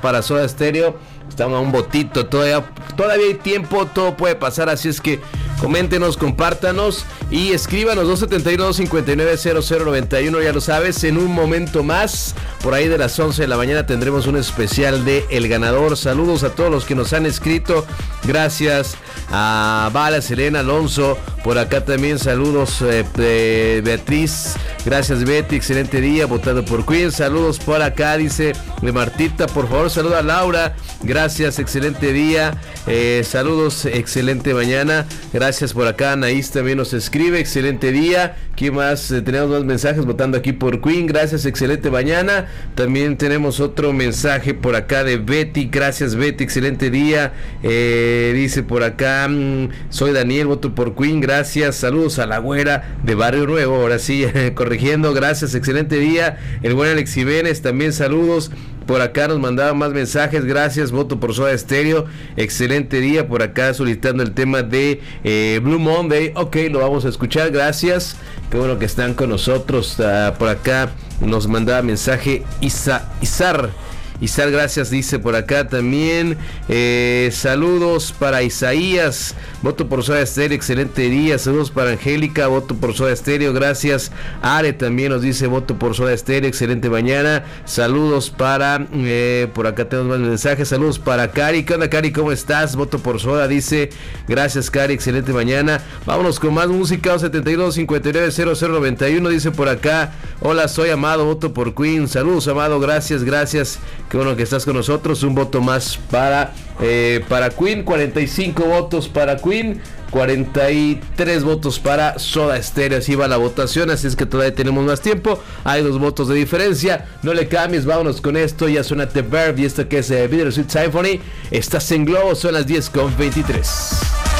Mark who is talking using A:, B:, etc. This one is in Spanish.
A: para Soda Stereo. Estamos a un votito, todavía hay tiempo, todo puede pasar, así es que coméntenos, compártanos y escríbanos 272-590091, ya lo sabes. En un momento más, por ahí de las 11 de la mañana, tendremos un especial de El Ganador. Saludos a todos los que nos han escrito, gracias a Bala, Selena, Alonso, por acá también saludos de Beatriz, gracias Betty, excelente día, votando por Queen. Saludos por acá, dice de Martita, por favor saluda a Laura, gracias, excelente día, saludos, excelente mañana, gracias por acá. Anaís también nos escribe, excelente día. ¿Qué más? Tenemos más mensajes votando aquí por Queen, gracias, excelente mañana. También tenemos otro mensaje por acá de Betty, gracias Betty, excelente día. Dice por acá, soy Daniel, voto por Queen, gracias. Saludos a la güera de Barrio Nuevo, ahora sí, corrigiendo, gracias, excelente día. El buen Alex Jiménez, también saludos. Por acá nos mandaban más mensajes, gracias, voto por Soda Stereo, excelente día. Por acá solicitando el tema de Blue Monday, ok, lo vamos a escuchar, gracias, qué bueno que están con nosotros. Por acá nos mandaba mensaje Izar, gracias, dice por acá también. Saludos para Isaías, voto por Soda Stereo, excelente día. Saludos para Angélica, voto por Soda Stereo, gracias. Are también nos dice voto por Soda Stereo, excelente mañana. Saludos para, por acá tenemos más mensajes. Saludos para Cari, ¿qué onda Cari? ¿Cómo estás? Voto por Soda, dice, gracias Cari, excelente mañana. Vámonos con más música, 72-590091, dice por acá, hola, soy Amado, voto por Queen. Saludos Amado, gracias. Qué bueno que estás con nosotros. Un voto más para Queen. 45 votos para Queen, 43 votos para Soda Stereo. Así va la votación, así es que todavía tenemos más tiempo. Hay 2 votos de diferencia. No le cambies, vámonos con esto. Ya suena The Verb y esto que es Bittersweet Symphony. Estás en Globo, son las 10:23.